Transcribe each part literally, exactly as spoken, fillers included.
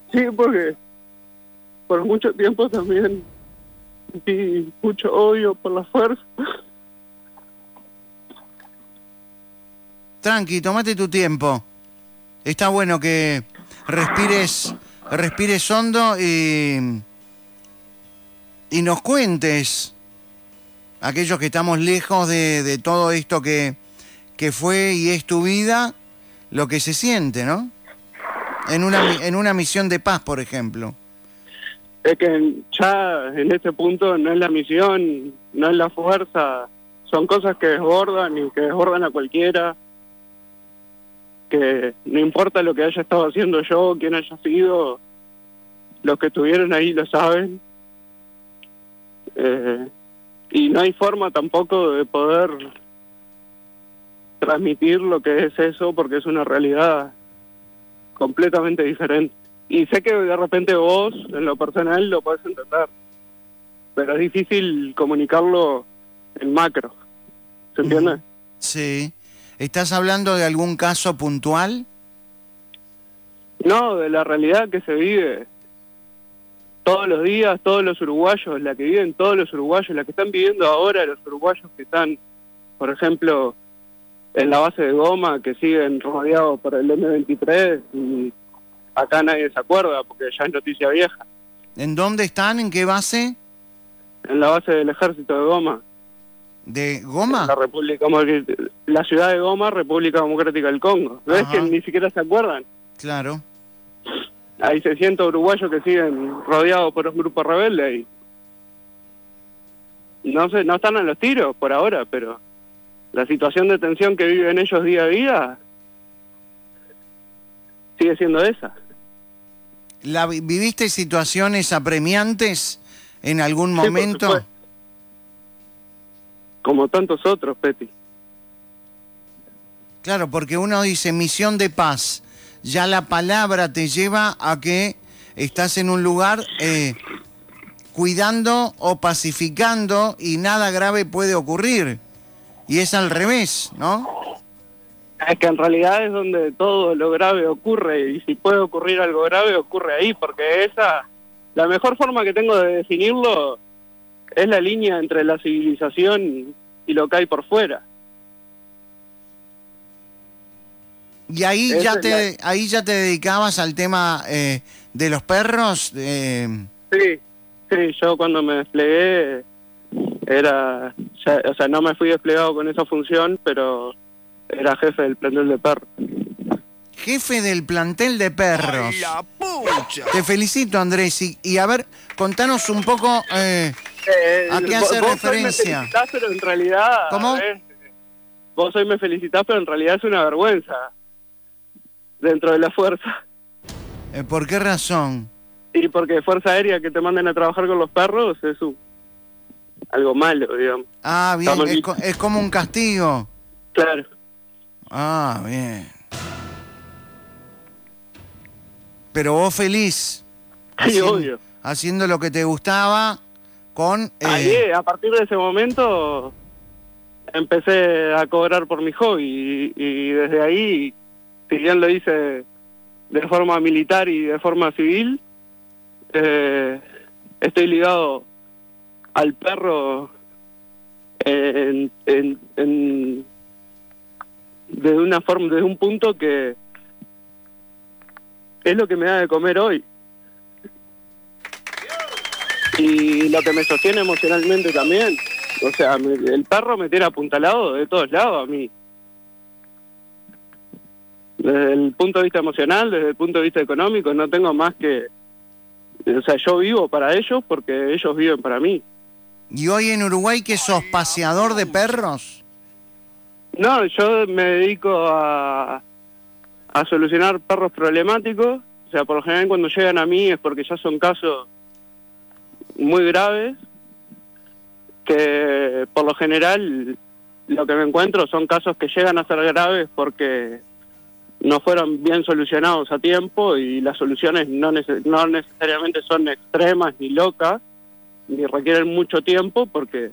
Sí, porque por mucho tiempo también sentí mucho odio por la fuerza. Tranqui, tómate tu tiempo. Está bueno que respires, respires hondo y, y nos cuentes, aquellos que estamos lejos de, de todo esto que, que fue y es tu vida, lo que se siente, ¿no? En una, en una misión de paz, por ejemplo. Es que ya en este punto no es la misión, no es la fuerza, son cosas que desbordan y que desbordan a cualquiera, que no importa lo que haya estado haciendo yo, quién haya sido, los que estuvieron ahí lo saben, eh, y no hay forma tampoco de poder transmitir lo que es eso, porque es una realidad completamente diferente. Y sé que de repente vos, en lo personal, lo podés entender, pero es difícil comunicarlo en macro, ¿se entiende? Uh-huh. Sí. ¿Estás hablando de algún caso puntual? No, de la realidad que se vive todos los días, todos los uruguayos, la que viven todos los uruguayos, la que están viviendo ahora los uruguayos que están, por ejemplo, en la base de Goma, que siguen rodeados por el eme veintitrés, y acá nadie se acuerda porque ya es noticia vieja. ¿En dónde están? ¿En qué base? En la base del ejército de Goma. ¿De Goma? La República, la ciudad de Goma, República Democrática del Congo. ¿Ves que ni siquiera se acuerdan? Claro. Hay seiscientos uruguayos que siguen rodeados por un grupo rebelde y no sé, no están a los tiros por ahora, pero la situación de tensión que viven ellos día a día sigue siendo esa. ¿La, ¿Viviste situaciones apremiantes en algún momento? Sí, como tantos otros, Peti. Claro, porque uno dice misión de paz, ya la palabra te lleva a que estás en un lugar eh, cuidando o pacificando y nada grave puede ocurrir. Y es al revés, ¿no? Es que en realidad es donde todo lo grave ocurre, y si puede ocurrir algo grave, ocurre ahí, porque esa, la mejor forma que tengo de definirlo es la línea entre la civilización y lo que hay por fuera. Y ahí Esa ya te la... ahí ya te dedicabas al tema eh, de los perros. Eh... Sí, sí, yo cuando me desplegué era, ya, o sea, no me fui desplegado con esa función, pero era jefe del plantel de perros. Jefe del plantel de perros. ¡Ay, la pucha! Te felicito, Andrés. Y, y a ver, contanos un poco eh, eh, a qué hace vos referencia. Hoy me felicitás, pero en realidad... ¿Cómo? ¿ves? Vos hoy me felicitás, pero en realidad es una vergüenza dentro de la fuerza. Eh, ¿Por qué razón? Y porque Fuerza Aérea que te manden a trabajar con los perros es un, algo malo, digamos. Ah, bien, es, co es como un castigo. Claro. Ah, bien. Pero vos feliz. Sí, haciendo, obvio. Haciendo lo que te gustaba con... Eh... Ahí, a partir de ese momento empecé a cobrar por mi hobby y, y desde ahí, si bien lo hice de forma militar y de forma civil, eh, estoy ligado al perro en, en, en, desde una forma, desde un punto que es lo que me da de comer hoy y lo que me sostiene emocionalmente también. O sea, me, el perro me tiene apuntalado de todos lados a mí, desde el punto de vista emocional, desde el punto de vista económico. No tengo más que, o sea, yo vivo para ellos porque ellos viven para mí. ¿Y hoy en Uruguay qué sos, paseador de perros? No, yo me dedico a, a solucionar perros problemáticos. O sea, por lo general cuando llegan a mí es porque ya son casos muy graves, que por lo general lo que me encuentro son casos que llegan a ser graves porque no fueron bien solucionados a tiempo y las soluciones no, neces no necesariamente son extremas ni locas, ni requieren mucho tiempo, porque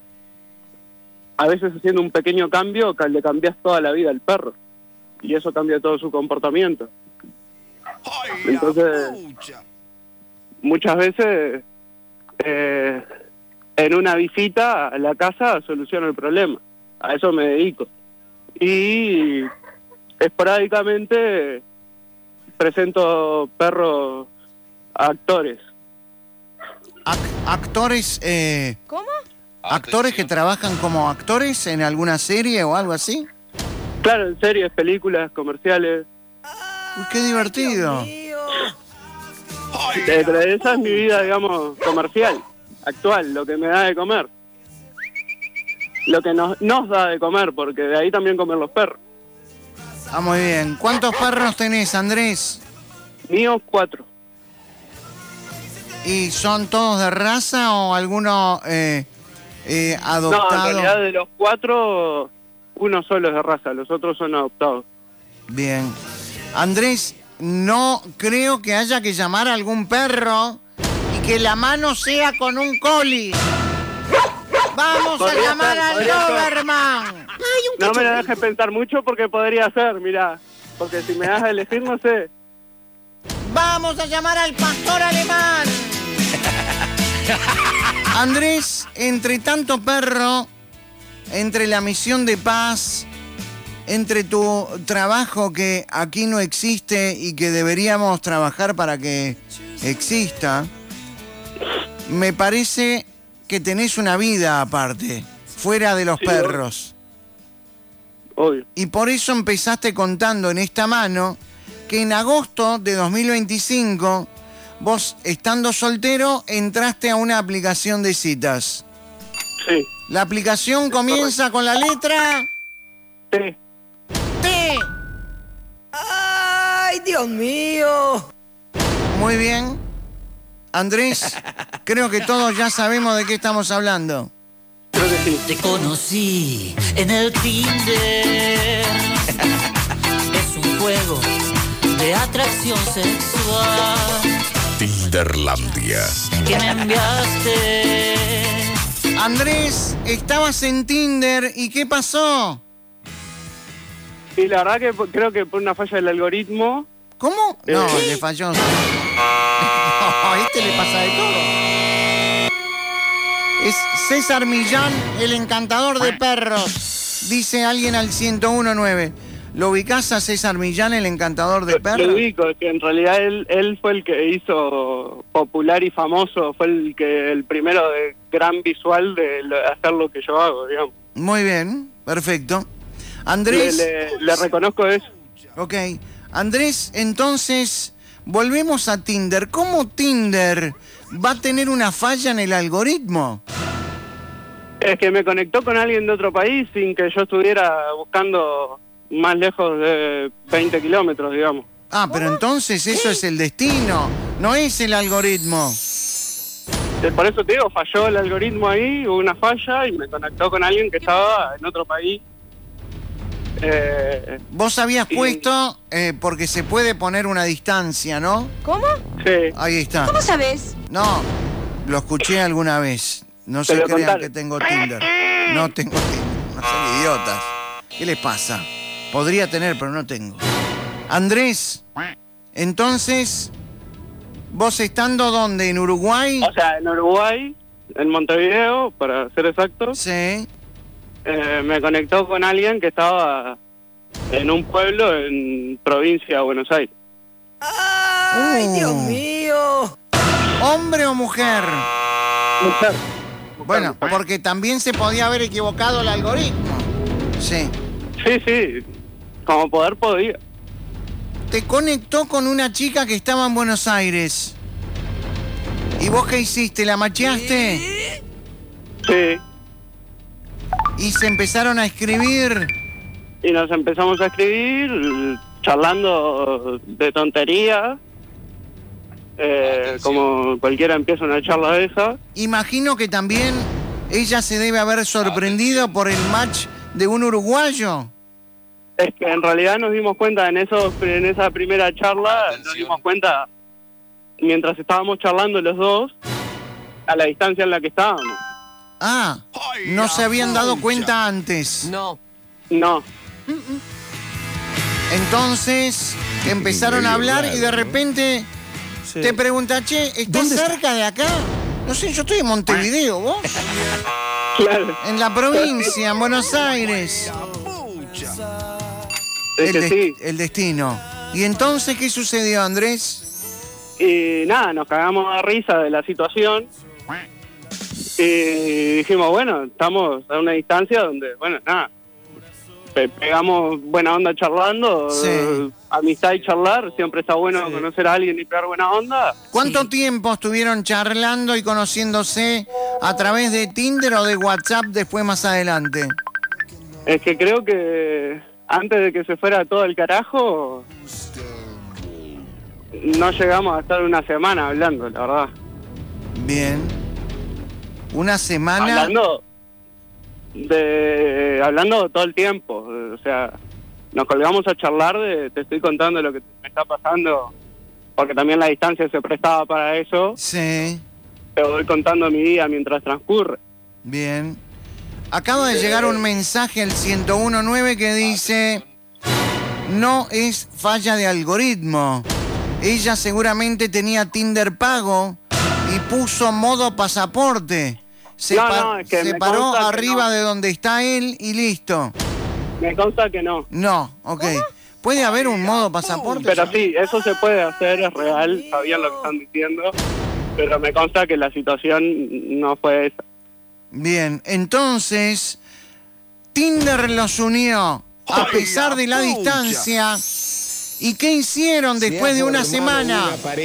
a veces haciendo un pequeño cambio le cambias toda la vida al perro y eso cambia todo su comportamiento. Entonces, muchas veces eh, en una visita a la casa soluciono el problema. A eso me dedico. Y esporádicamente presento perros a actores. Ac- actores, eh, ¿Cómo? actores que trabajan como actores en alguna serie o algo así. Claro, en series, películas, comerciales. Uy, qué divertido. Eh, Pero esa es mi vida, digamos, comercial, actual, lo que me da de comer. Lo que nos, nos da de comer, porque de ahí también comen los perros. Ah, muy bien. ¿Cuántos perros tenés, Andrés? Míos, cuatro. ¿Y son todos de raza o alguno eh, eh, No, adoptado? en realidad de los cuatro, uno solo es de raza, los otros son adoptados. Bien. Andrés, no creo que haya que llamar a algún perro y que la mano sea con un collie. ¡Vamos a Podría llamar ser, al podría ser. Doberman! No me la dejes pensar mucho porque podría ser, mirá. Porque si me das a elegir, no sé. ¡Vamos a llamar al pastor alemán! Andrés, entre tanto perro, entre la misión de paz, entre tu trabajo que aquí no existe y que deberíamos trabajar para que exista, me parece que tenés una vida aparte, fuera de los Sí, perros. Obvio. Y por eso empezaste contando en esta mano que en agosto de dos mil veinticinco, vos, estando soltero, entraste a una aplicación de citas. Sí. La aplicación comienza con la letra Sí. T. ¡Ay, Dios mío! Muy bien. Andrés, creo que todos ya sabemos de qué estamos hablando. Creo que sí. Te conocí en el Tinder. Es un juego de atracción sexual Tinderlandia. que me enviaste. Andrés, estabas en Tinder y ¿qué pasó? Y la verdad que po- creo que por una falla del algoritmo. ¿Cómo? No, Eh. le falló. No, a este le pasa de todo. Es César Millán, el encantador de perros. Dice alguien al ciento uno punto nueve. ¿Lo ubicás a César Millán, el encantador de Lo perros? ubico, que en realidad él, él fue el que hizo popular y famoso, fue el que el primero de gran visual de lo- hacer lo que yo hago, digamos. Muy bien, perfecto. Le, Andrés, le- le reconozco eso. ok. Andrés, entonces, volvemos a Tinder. ¿Cómo Tinder va a tener una falla en el algoritmo? Es que me conectó con alguien de otro país sin que yo estuviera buscando más lejos de veinte kilómetros, digamos. Ah, pero entonces eso es el destino, no es el algoritmo. Eh, Por eso te digo, falló el algoritmo ahí, hubo una falla y me conectó con alguien que estaba en otro país. Eh, Vos habías Sí. puesto, eh, porque se puede poner una distancia, ¿no? ¿Cómo? sí, Ahí está. ¿Cómo sabes? No, lo escuché alguna vez. No se Te lo crean contaron. que tengo Tinder. No tengo Tinder, no son idiotas. ¿Qué les pasa? Podría tener, pero no tengo. Andrés, entonces, ¿vos estando dónde? ¿En Uruguay? o sea, en Uruguay, en Montevideo, para ser exactos, Sí. eh, me conectó con alguien que estaba en un pueblo en provincia de Buenos Aires. ¡Ay, Uh. Dios mío! ¿Hombre o mujer? Mujer. Bueno, porque también se podía haber equivocado el algoritmo. Sí. Sí, sí, como poder podía. Te conectó con una chica que estaba en Buenos Aires. ¿Y vos qué hiciste? ¿La macheaste? Sí, Y se empezaron a escribir. y nos empezamos a escribir, charlando de tonterías, eh, como cualquiera empieza una charla de esa. Imagino que también ella se debe haber sorprendido por el match de un uruguayo. Es que en realidad nos dimos cuenta en esos en esa primera charla, nos dimos cuenta mientras estábamos charlando los dos, a la distancia en la que estábamos. Ah, no se habían dado cuenta antes. No. No, Entonces, que empezaron a hablar y de repente Sí. te pregunta, che, ¿estás ¿Dónde está? cerca de acá? No sé, yo estoy en Montevideo, ¿vos? Claro. En la provincia, en Buenos Aires. Es El, que des- sí. el destino. ¿Y entonces qué sucedió, Andrés? Y nada, nos cagamos a risa de la situación. Y dijimos, bueno, estamos a una distancia donde, bueno, nada, pe- pegamos buena onda charlando, Sí. eh, amistad y charlar, siempre está bueno Sí. conocer a alguien y pegar buena onda. ¿Cuánto tiempo estuvieron charlando y conociéndose a través de Tinder o de WhatsApp después más adelante? Es que creo que antes de que se fuera todo el carajo, no llegamos a estar una semana hablando, la verdad. Bien. Una semana. Hablando de hablando todo el tiempo, o sea, nos colgamos a charlar de te estoy contando lo que me está pasando, porque también la distancia se prestaba para eso, Sí, te voy contando mi día mientras transcurre. bien. Acaba de llegar un mensaje al ciento uno nueve que dice: no es falla de algoritmo. Ella seguramente tenía Tinder pago y puso modo pasaporte. Se, No, pa- no, es que se me paró consta que arriba no. de donde está él y listo. Me consta que no, No, ok. ¿Puede haber un modo pasaporte? pero sí, eso se puede hacer, es real, sabían lo que están diciendo, pero me consta que la situación no fue esa. Bien, entonces Tinder los unió a pesar de la distancia. ¿Y qué hicieron después de una semana?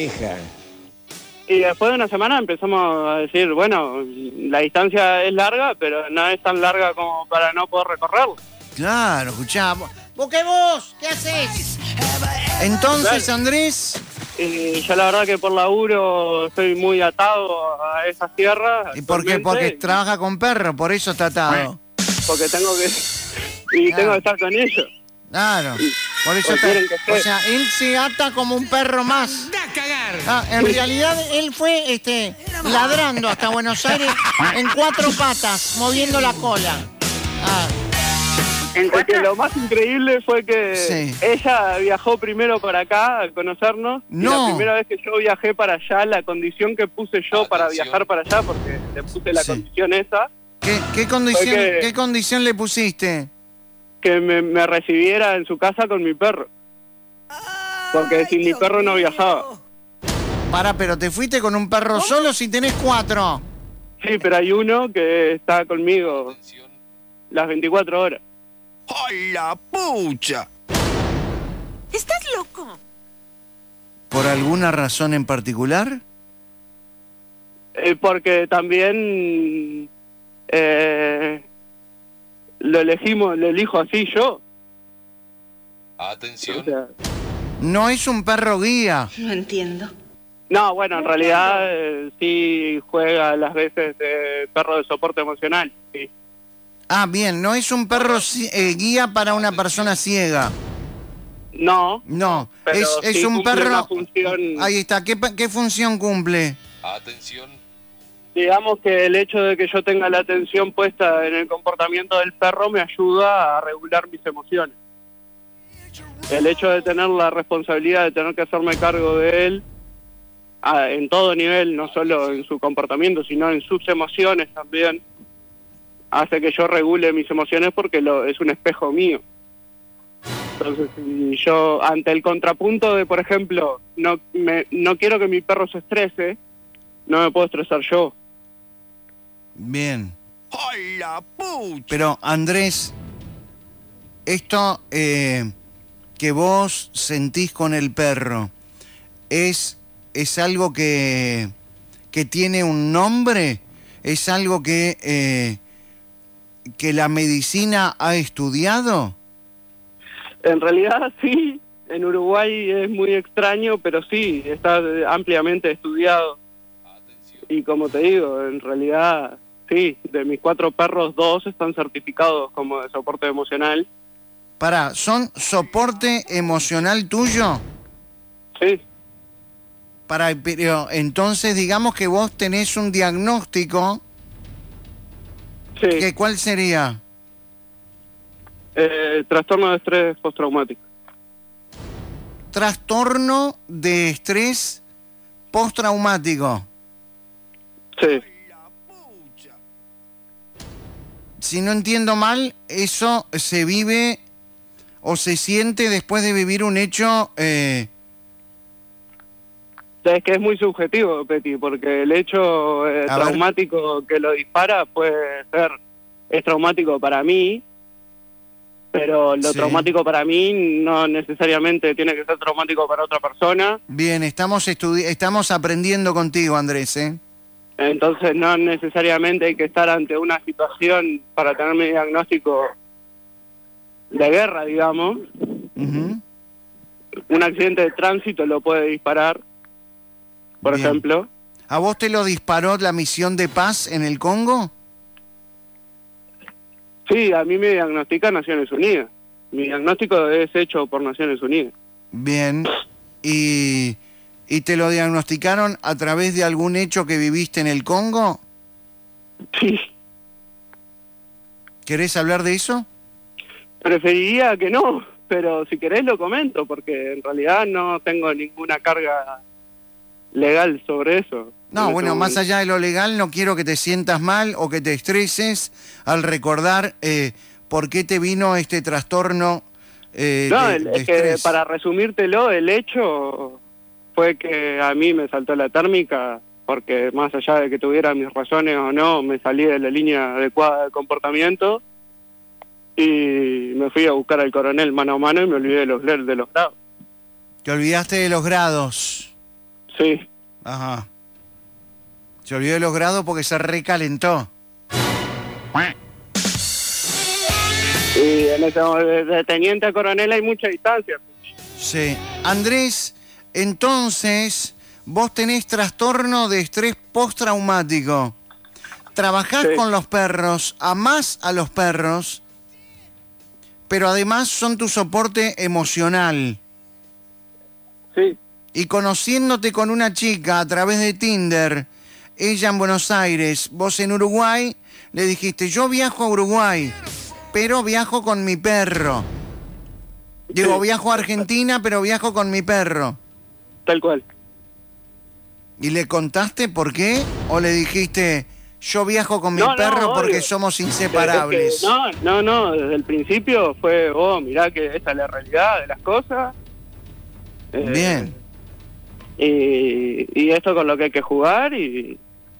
Y después de una semana empezamos a decir, bueno, la distancia es larga, pero no es tan larga como para no poder recorrerla. Claro, escuchá. ¿Vos vos qué vos? ¿Qué haces? Entonces, Andrés, Y yo la verdad que por laburo estoy muy atado a esas tierras. ¿y por qué? actualmente, Porque y trabaja con perro, por eso está atado. Porque tengo que... Y Ah. tengo que estar con ellos. Claro, por eso Pues está. quieren que esté. O sea, él se ata como un perro más. ¡Da a cagar! Ah, en realidad él fue este ladrando hasta Buenos Aires en cuatro patas, moviendo la cola. Ah, Porque lo más increíble fue que Sí. ella viajó primero para acá a conocernos. Y No. la primera vez que yo viajé para allá, la condición que puse yo para Atención. viajar para allá, porque le puse la Sí. condición esa, ¿qué, qué condición, Fue que- ¿Qué condición le pusiste? que me, me recibiera en su casa con mi perro. Porque sin mi perro no viajaba. Para, pero te fuiste con un perro solo si tenés cuatro. Sí, pero hay uno que está conmigo las veinticuatro horas. ¡Ay, la pucha! ¿Estás loco? ¿Por alguna razón en particular? Eh, porque también eh, lo elegimos, lo elijo así yo. O Atención. sea, No es un perro guía. No entiendo. no, bueno, en realidad eh, sí juega las veces de perro de soporte emocional. Sí. Ah, bien, no es un perro ci- eh, guía para una persona ciega. No, No, pero es, es sí un cumple perro... una función. Ahí está, ¿Qué, pa- ¿qué función cumple? Atención. Digamos que el hecho de que yo tenga la atención puesta en el comportamiento del perro me ayuda a regular mis emociones. El hecho de tener la responsabilidad de tener que hacerme cargo de él a- en todo nivel, no solo en su comportamiento, sino en sus emociones también, hace que yo regule mis emociones porque lo, es un espejo mío. Entonces, si yo, ante el contrapunto de, por ejemplo, no, me, no quiero que mi perro se estrese, no me puedo estresar yo. Bien. ¡Ay, la pucha! Pero, Andrés, esto eh, que vos sentís con el perro, ¿es, es algo que, que tiene un nombre? ¿Es algo que, eh, que la medicina ha estudiado? En realidad sí, en Uruguay es muy extraño, pero sí, está ampliamente estudiado. Y como te digo, en realidad sí, de mis cuatro perros, dos están certificados como de soporte emocional. Pará, ¿son soporte emocional tuyo? Sí, Para, pero entonces digamos que vos tenés un diagnóstico, sí. que, ¿cuál sería? Eh, trastorno de estrés postraumático. trastorno de estrés postraumático. Sí, Si no entiendo mal, eso se vive o se siente después de vivir un hecho... eh, es que es muy subjetivo, Peti, porque el hecho eh, A ver. traumático que lo dispara puede ser, es traumático para mí, pero lo Sí. traumático para mí no necesariamente tiene que ser traumático para otra persona, bien, estamos, estudi- estamos aprendiendo contigo, Andrés, ¿eh? entonces no necesariamente hay que estar ante una situación para tener mi diagnóstico de guerra, digamos. Ujú. Un accidente de tránsito lo puede disparar, por Bien. ejemplo. ¿A vos te lo disparó la misión de paz en el Congo? Sí, a mí me diagnostica Naciones Unidas. Mi diagnóstico es hecho por Naciones Unidas. Bien. ¿Y, y te lo diagnosticaron a través de algún hecho que viviste en el Congo? Sí, ¿Querés hablar de eso? preferiría que no, pero si querés lo comento, porque en realidad no tengo ninguna carga legal sobre eso. No, En bueno, este más momento. allá de lo legal, no quiero que te sientas mal o que te estreses al recordar eh, por qué te vino este trastorno eh, No, de, el- de es que estrés. para resumírtelo, el hecho fue que a mí me saltó la térmica, porque más allá de que tuviera mis razones o no, me salí de la línea adecuada de comportamiento y me fui a buscar al coronel mano a mano y me olvidé de los, de los grados. Te olvidaste de los grados. Sí, Ajá. Se olvidó de los grados porque se recalentó. y en ese, de, de teniente a coronel hay mucha distancia. Sí. Andrés, entonces, vos tenés trastorno de estrés postraumático. Trabajás Sí. con los perros, amás a los perros, pero además son tu soporte emocional. Sí, Y conociéndote con una chica a través de Tinder, ella en Buenos Aires, vos en Uruguay, le dijiste, yo viajo a Uruguay, pero viajo con mi perro. Digo, Sí. viajo a Argentina, pero viajo con mi perro. tal cual. ¿Y le contaste por qué? ¿O le dijiste, yo viajo con mi No, no, perro porque obvio. somos Es inseparables? que no, no, no, desde el principio fue, oh, mirá que esta es la realidad de las cosas. Eh, Bien. Y, y esto con lo que hay que jugar y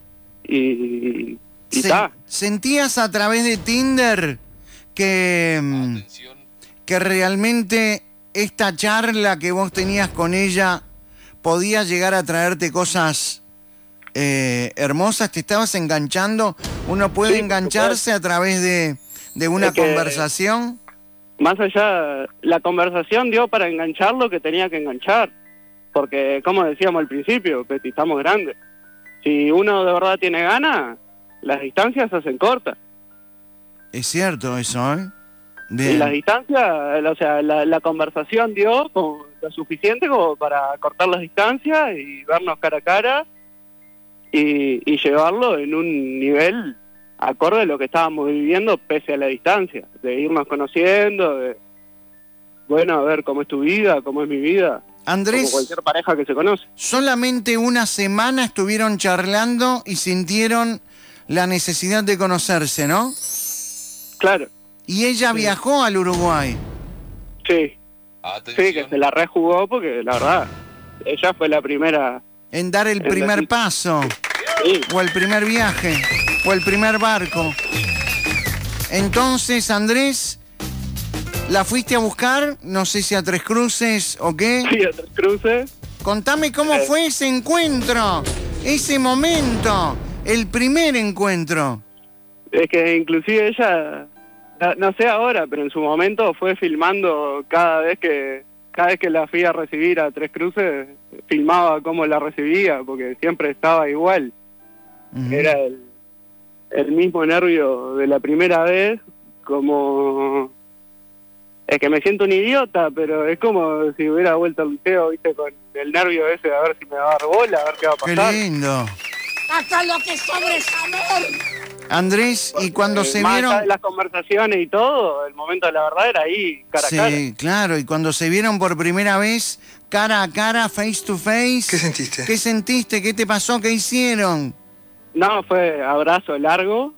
y y Se- ta. ¿Sentías a través de Tinder que, mm, que realmente esta charla que vos tenías con ella podía llegar a traerte cosas eh, hermosas? ¿Te estabas enganchando? ¿Uno puede Sí, por engancharse a través de, de una Es que- conversación? Más allá, la conversación dio para enganchar lo que tenía que enganchar. Porque, como decíamos al principio, Peti, estamos grandes. Si uno de verdad tiene ganas, las distancias se hacen cortas. Es cierto eso, ¿eh? Y Bien. las distancias, o sea, la, la conversación dio como lo suficiente como para cortar las distancias y vernos cara a cara y, y llevarlo en un nivel acorde a lo que estábamos viviendo pese a la distancia, de irnos conociendo, de, bueno, a ver cómo es tu vida, cómo es mi vida, como Andrés, cualquier pareja que se conoce. solamente una semana estuvieron charlando y sintieron la necesidad de conocerse, ¿no? Claro, Y ella viajó al Uruguay. sí, sí, que se la rejugó porque la verdad, ella fue la primera. En dar el En primer la- paso, Sí, o el primer viaje, o el primer barco. Entonces, Andrés, ¿la fuiste a buscar? No sé si a Tres Cruces o qué. sí, a Tres Cruces. Contame cómo Eh. fue ese encuentro, ese momento, el primer encuentro. Es que inclusive ella, no, no sé ahora, pero en su momento fue filmando cada vez que cada vez que la fui a recibir a Tres Cruces, filmaba cómo la recibía, porque siempre estaba igual. Ujú. Era el, el mismo nervio de la primera vez, como... Es que me siento un idiota, pero es como si hubiera vuelto al liceo, viste, con el nervio ese de a ver si me va a dar bola, a ver qué va a Qué pasar. lindo. ¡Acá lo que sobra es amor! Andrés, y cuando Eh, se más allá vieron... de las conversaciones y todo, el momento de la verdad era ahí, cara Sí, a cara. claro, y cuando se vieron por primera vez, cara a cara, face to face... ¿Qué sentiste? ¿Qué sentiste? ¿Qué te pasó? ¿Qué hicieron? No, fue abrazo largo.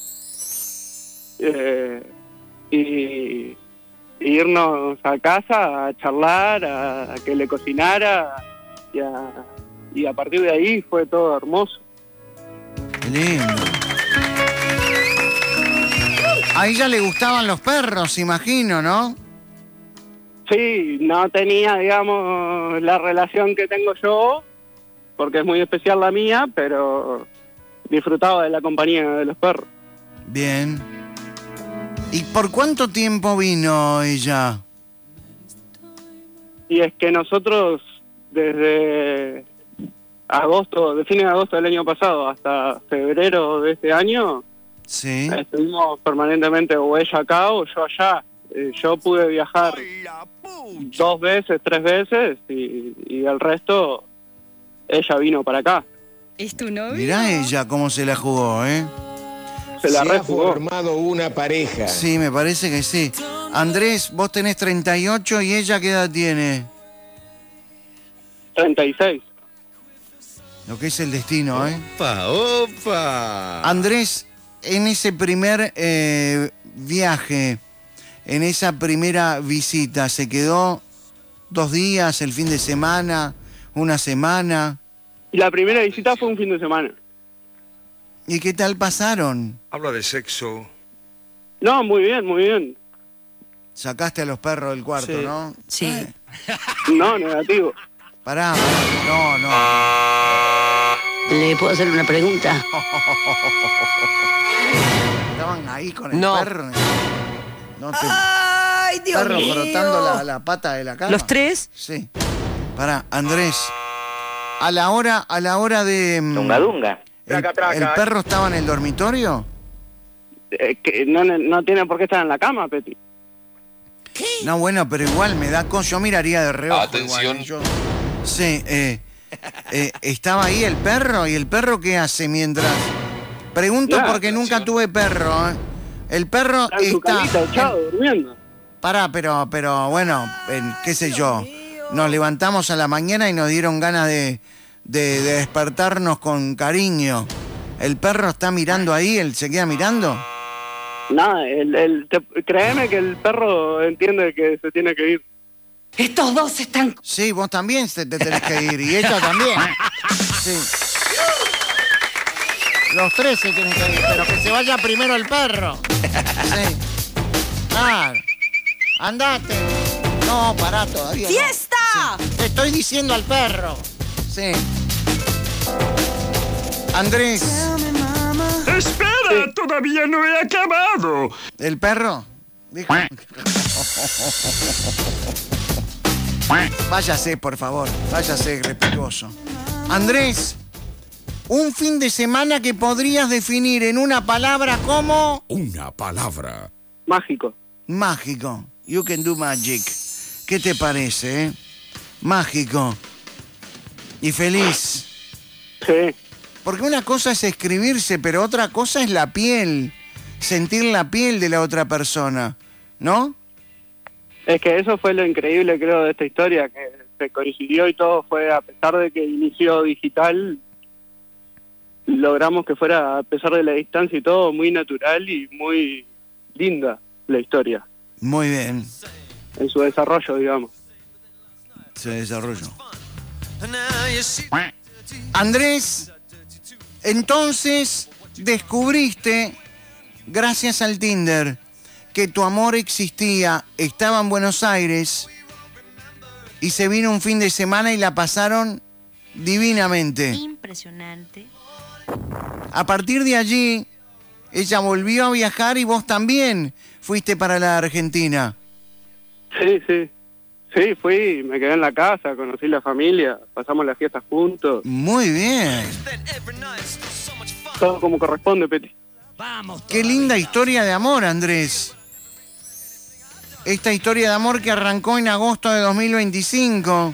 Eh, y, y irnos a casa a charlar, a, a que le cocinara. Y a, y a partir de ahí fue todo hermoso. Qué lindo. A ella le gustaban los perros, imagino, ¿no? Sí, no tenía, digamos, la relación que tengo yo, porque es muy especial la mía, pero disfrutaba de la compañía de los perros. Bien. ¿Y por cuánto tiempo vino ella? Y es que nosotros desde agosto, de fines de agosto del año pasado hasta febrero de este año, Sí. estuvimos permanentemente o ella acá o yo allá. Eh, yo pude viajar ¡Hola, pucha! dos veces, tres veces y, y el resto ella vino para acá. ¿Es tu novio? Mirá ella cómo se la jugó, ¿eh? Se la Se ha rejugó. formado una pareja. Sí, me parece que sí. Andrés, vos tenés treinta y ocho y ella ¿qué edad tiene? treinta y seis. Lo que es el destino, ¿eh? ¡Opa, opa! Andrés, en ese primer eh, viaje, en esa primera visita, ¿se quedó dos días, el fin de semana, una semana? Y la primera visita fue un fin de semana. ¿Y qué tal pasaron? Habla de sexo. No, muy bien, muy bien. Sacaste a los perros del cuarto, Sí. ¿no? Sí. Eh, No, negativo. pará, pará, no, no. ¿Le puedo hacer una pregunta? Estaban ahí con el No. perro. No, te... ¡Ay, Dios perro mío! frotando la, la pata de la cama. ¿Los tres? Sí. Pará, Andrés. A la hora, a la hora de. mm, Dunga dunga. El, ¿El perro estaba en el dormitorio? Eh, que no, no tiene por qué estar en la cama, Peti. No, bueno, pero igual me da cosa. Yo miraría de reojo. Atención. igual, yo- Sí, eh, eh, estaba ahí el perro. ¿Y el perro qué hace mientras? Pregunto Nada, porque nunca tuve perro. ¿eh? El perro Está en su está. camita echado, durmiendo. Pará, pero, pero bueno, en- qué sé yo. Nos levantamos a la mañana y nos dieron ganas de, de, de despertarnos con cariño. ¿El perro está mirando ahí? ¿Él se queda mirando? Nada, el, el, te- créeme que el perro entiende que se tiene que ir. Estos dos están... Sí, vos también te, te tenés que ir. Y ella también. Sí. Los tres se tienen que ir, pero que se vaya primero el perro. Sí. Ah, andate. No, pará todavía. no. ¡Fiesta! Sí. Te estoy diciendo al perro. Sí. Andrés, ¡Espera! ¡Todavía no he acabado! ¿el perro? Dijo. Váyase, por favor. Váyase, respetuoso. Andrés, un fin de semana que podrías definir en una palabra como Una palabra. Mágico. mágico. You can do magic. ¿Qué te parece, eh? Mágico. Y feliz. Sí. Porque una cosa es escribirse, pero otra cosa es la piel. Sentir la piel de la otra persona, ¿no? Es que eso fue lo increíble, creo, de esta historia, que se coincidió y todo fue, a pesar de que inició digital, logramos que fuera, a pesar de la distancia y todo, muy natural y muy linda la historia, Muy bien. en su desarrollo, digamos. Se desarrolló. Andrés, entonces descubriste, gracias al Tinder, que tu amor existía, estaba en Buenos Aires y se vino un fin de semana y la pasaron divinamente. Impresionante. A partir de allí, ella volvió a viajar y vos también fuiste para la Argentina. Sí, sí. Sí, fui, me quedé en la casa, conocí la familia, pasamos las fiestas juntos, Muy bien. todo como corresponde, Peti. Qué linda historia de amor, Andrés. Esta historia de amor que arrancó en agosto de dos mil veinticinco.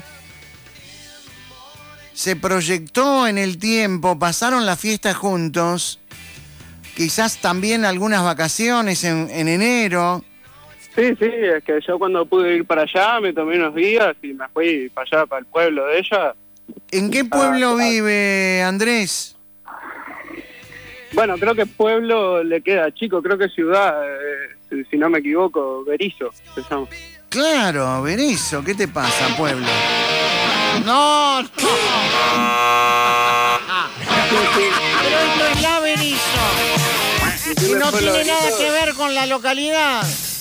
Se proyectó en el tiempo, pasaron la fiesta juntos, quizás también algunas vacaciones en, en enero. Sí, sí, es que yo cuando pude ir para allá me tomé unos días y me fui para allá, para el pueblo de ella. ¿En qué pueblo Ah, vive Andrés? Bueno, creo que pueblo le queda chico, creo que ciudad, eh, si, si no me equivoco, Berizo se llama. Claro, Berizo, ¿qué te pasa, pueblo? No, no. Pero esto es la Berizo. Y no tiene nada que ver con la localidad.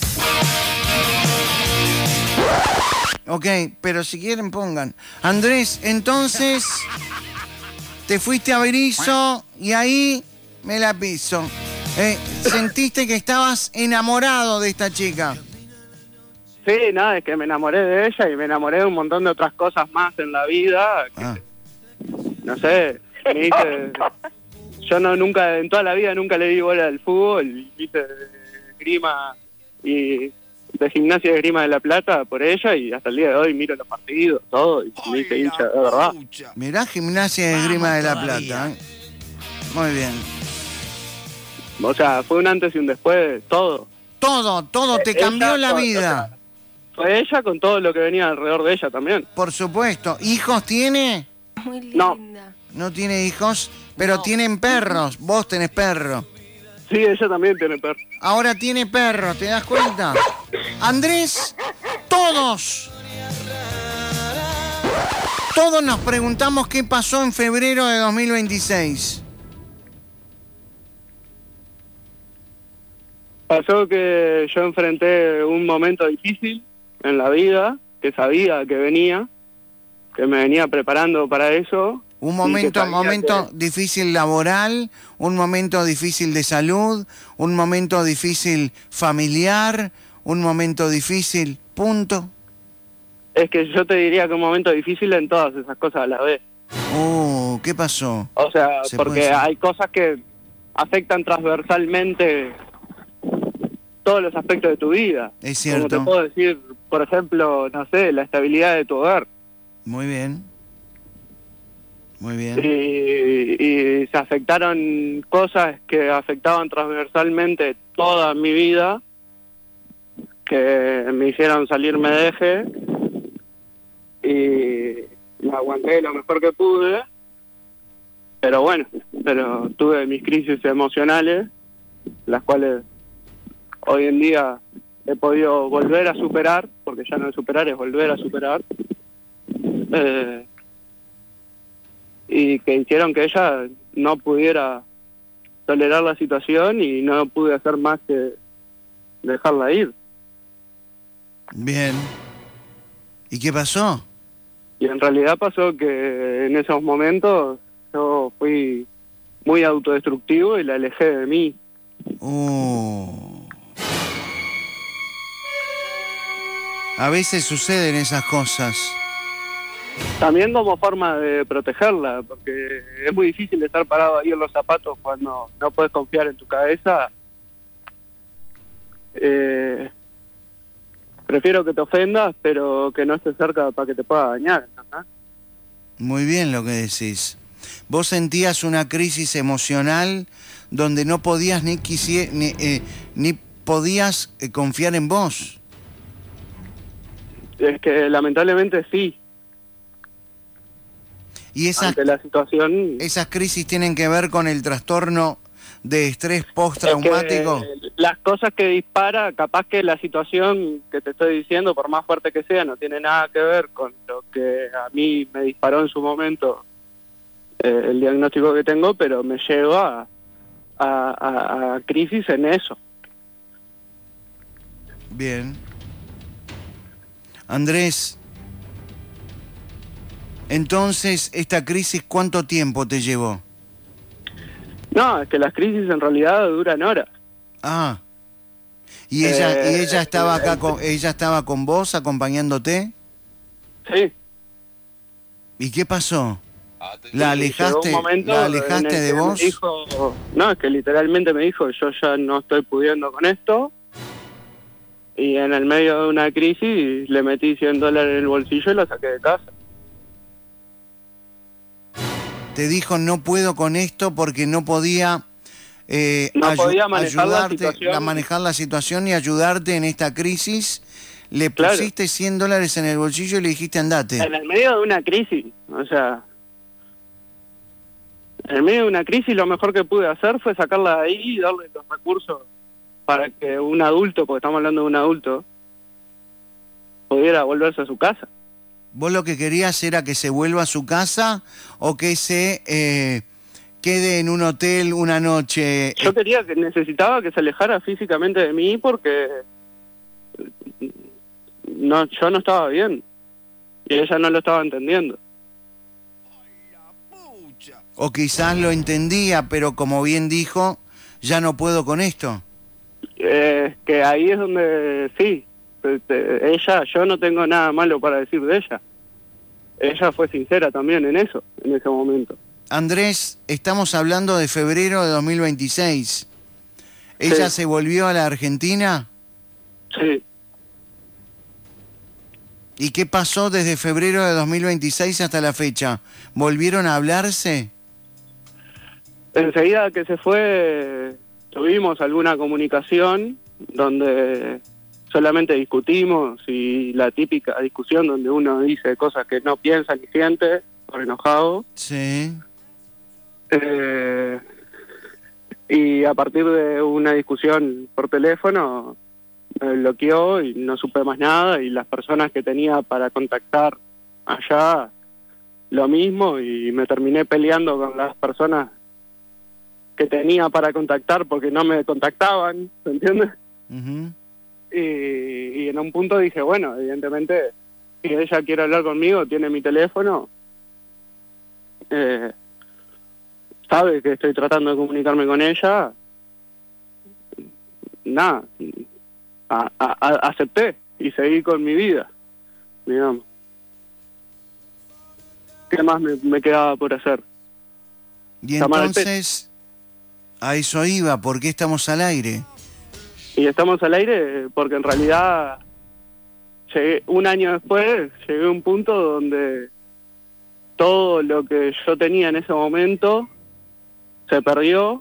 Ok, pero si quieren pongan. Andrés, entonces te fuiste a Berizo y ahí me la piso. Eh, ¿Sentiste que estabas enamorado de esta chica? Sí, nada, es que me enamoré de ella y me enamoré de un montón de otras cosas más en la vida. Que, Ah. No sé, me hice... Yo no, nunca, en toda la vida nunca le di bola al fútbol, hice esgrima y de gimnasia de esgrima de La Plata por ella y hasta el día de hoy miro los partidos, todo, y me hice hincha, de verdad. Mirá, Gimnasia de Esgrima de La Plata. ¿eh? Muy bien. O sea, fue un antes y un después, todo. Todo, todo te Ella cambió la con- vida. o sea, fue ella con todo lo que venía alrededor de ella también. Por supuesto. ¿Hijos tiene? Muy No. linda. No tiene hijos, pero tienen perros. Vos tenés perro. Sí, ella también tiene perro. Ahora tiene perro, ¿te das cuenta? Andrés, todos. Todos nos preguntamos qué pasó en febrero de dos mil veintiséis. Pasó que yo enfrenté un momento difícil en la vida, que sabía que venía, que me venía preparando para eso. Un y momento, que sabía momento que- difícil laboral, un momento difícil de salud, un momento difícil familiar, un momento difícil, punto. Es que yo te diría que un momento difícil en todas esas cosas a la vez. Oh, ¿qué pasó? O sea, Se puede porque decir. hay cosas que afectan transversalmente todos los aspectos de tu vida. Es Como cierto. te puedo decir, por ejemplo, no sé, la estabilidad de tu hogar. Muy bien. Muy bien. Y, y se afectaron cosas que afectaban transversalmente toda mi vida, que me hicieron salirme de eje y me aguanté lo mejor que pude, pero bueno, pero tuve mis crisis emocionales, las cuales hoy en día he podido volver a superar, porque ya no es superar, es volver a superar. Eh, y que hicieron que ella no pudiera tolerar la situación y no pude hacer más que dejarla ir. Bien. ¿Y qué pasó? Y en realidad pasó que en esos momentos yo fui muy autodestructivo y la alejé de mí. Oh. A veces suceden esas cosas. También como forma de protegerla, porque es muy difícil estar parado ahí en los zapatos cuando no puedes confiar en tu cabeza. Eh, prefiero que te ofendas, pero que no estés cerca para que te pueda dañar, ¿entendés? Muy bien lo que decís. Vos sentías una crisis emocional donde no podías ni quisie- ni, eh, ni podías eh, confiar en vos. Es que lamentablemente sí, Y esas, ante la situación... esas crisis tienen que ver con el trastorno de estrés postraumático. Es que las cosas que dispara, capaz que la situación que te estoy diciendo, por más fuerte que sea, no tiene nada que ver con lo que a mí me disparó en su momento eh, el diagnóstico que tengo, pero me lleva a, a, a crisis en eso. Bien. Andrés, entonces, ¿esta crisis cuánto tiempo te llevó? No, es que las crisis en realidad duran horas. Ah. ¿Y ella, Eh, y ella estaba acá eh, con, ella estaba con vos acompañándote? Sí. ¿Y qué pasó? ¿La Y llegó alejaste, un momento la en el alejaste de que me vos? dijo- no, es que literalmente me dijo, yo ya no estoy pudiendo con esto. Y en el medio de una crisis le metí cien dólares en el bolsillo y la saqué de casa. Te dijo no puedo con esto porque no podía eh, No ayu- podía manejar la ayudarte, situación. a manejar la situación y ayudarte en esta crisis. Le Claro. pusiste cien dólares en el bolsillo y le dijiste andate. En el medio de una crisis, o sea, en el medio de una crisis lo mejor que pude hacer fue sacarla de ahí y darle los recursos para que un adulto, porque estamos hablando de un adulto, pudiera volverse a su casa. ¿Vos lo que querías era que se vuelva a su casa o que se eh, quede en un hotel una noche? Yo quería que necesitaba que se alejara físicamente de mí porque no, yo no estaba bien y ella no lo estaba entendiendo. O quizás lo entendía, pero como bien dijo, ya no puedo con esto. Eh, que ahí es donde sí, este, ella, yo no tengo nada malo para decir de ella. Ella fue sincera también en eso, en ese momento. Andrés, estamos hablando de febrero de dos mil veintiséis. ¿Ella Sí. se volvió a la Argentina? Sí. ¿Y qué pasó desde febrero de dos mil veintiséis hasta la fecha? ¿Volvieron a hablarse? Enseguida que se fue, tuvimos alguna comunicación donde solamente discutimos y la típica discusión donde uno dice cosas que no piensa ni siente por enojado. Sí. Eh, y a partir de una discusión por teléfono me bloqueó y no supe más nada y las personas que tenía para contactar allá lo mismo y me terminé peleando con las personas que tenía para contactar porque no me contactaban, ¿se entiende? Uh-huh. Y, y en un punto dije, bueno, evidentemente, si ella quiere hablar conmigo, tiene mi teléfono, eh, sabe que estoy tratando de comunicarme con ella, nada, a, a, a- acepté y seguí con mi vida, digamos. ¿Qué más me, me quedaba por hacer? Y Llamar al entonces, a eso iba, ¿por qué estamos al aire? Y estamos al aire porque en realidad llegué, un año después llegué a un punto donde todo lo que yo tenía en ese momento se perdió,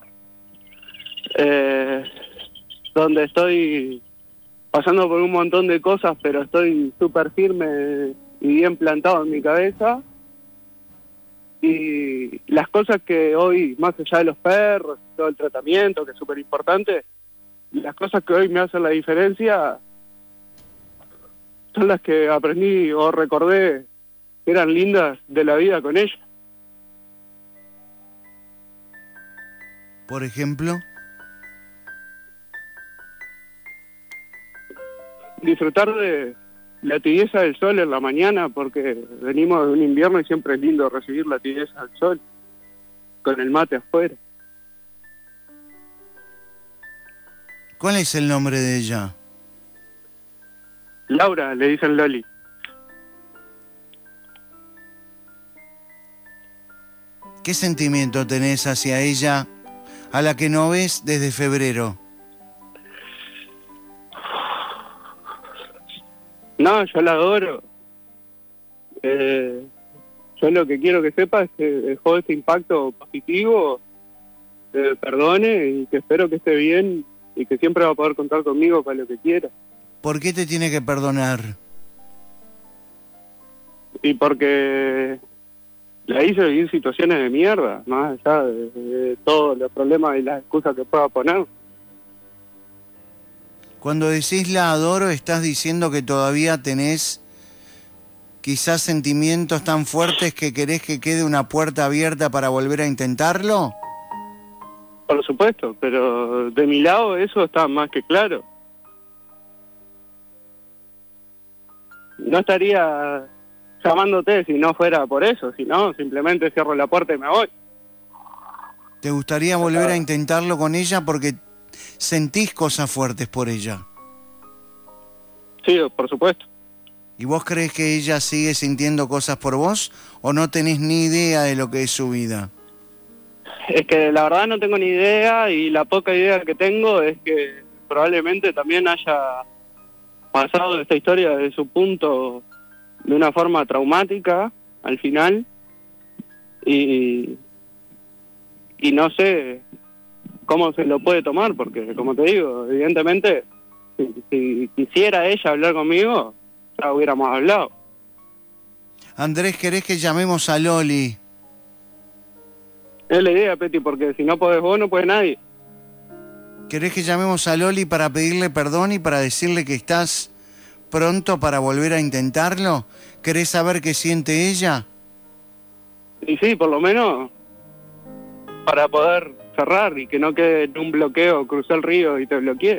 eh, donde estoy pasando por un montón de cosas, pero estoy súper firme y bien plantado en mi cabeza. Y las cosas que hoy, más allá de los perros, todo el tratamiento, que es súper importante, las cosas que hoy me hacen la diferencia son las que aprendí o recordé que eran lindas de la vida con ella. Por ejemplo, Disfrutar de la tibieza del sol en la mañana, porque venimos de un invierno y siempre es lindo recibir la tibieza del sol, con el mate afuera. ¿cuál es el nombre de ella? Laura, le dicen Loli. ¿Qué sentimiento tenés hacia ella a la que no ves desde febrero? No, yo la adoro. Eh, yo lo que quiero que sepa es que dejó ese impacto positivo, eh, perdone y que espero que esté bien y que siempre va a poder contar conmigo para lo que quiera. ¿Por qué te tiene que perdonar? Y porque la hice vivir situaciones de mierda, más allá de, de todos los problemas y las excusas que pueda poner. Cuando decís la adoro, ¿estás diciendo que todavía tenés quizás sentimientos tan fuertes que querés que quede una puerta abierta para volver a intentarlo? Por supuesto, pero de mi lado eso está más que claro. No estaría llamándote si no fuera por eso, si no, simplemente cierro la puerta y me voy. ¿Te gustaría volver a intentarlo con ella porque sentís cosas fuertes por ella? Sí, por supuesto. ¿Y vos crees que ella sigue sintiendo cosas por vos o no tenés ni idea de lo que es su vida? Es que la verdad no tengo ni idea y la poca idea que tengo es que probablemente también haya pasado esta historia desde su punto de una forma traumática al final y, y no sé cómo se lo puede tomar, porque como te digo, evidentemente, si, si quisiera ella hablar conmigo, ya hubiéramos hablado. Andrés, ¿querés que llamemos a Loli? Es la idea, Peti, porque si no podés vos, no puede nadie. ¿Querés que llamemos a Loli para pedirle perdón y para decirle que estás pronto para volver a intentarlo? ¿Querés saber qué siente ella? Y sí, por lo menos para poder cerrar y que no quede en un bloqueo, crucé el río y te bloqueé.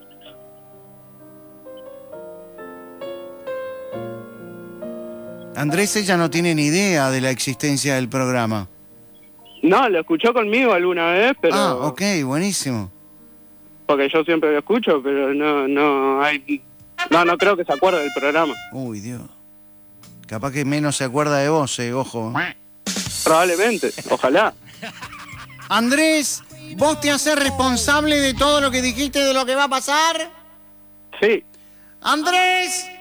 Andrés, ella no tiene ni idea de la existencia del programa. No, lo escuchó conmigo alguna vez, pero... Ah, ok, buenísimo. Porque yo siempre lo escucho, pero no, no hay... No, no creo que se acuerde del programa. Uy, Dios. Capaz que menos se acuerda de vos, eh, ojo. Probablemente, ojalá. Andrés, ¿vos te haces responsable de todo lo que dijiste de lo que va a pasar? Sí. Andrés...